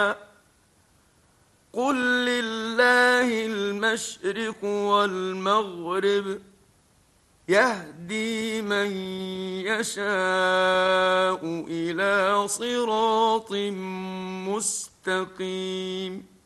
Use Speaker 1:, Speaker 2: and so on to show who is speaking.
Speaker 1: قل لله المشرق والمغرب يهدي من يشاء إلى صراط مستقيم.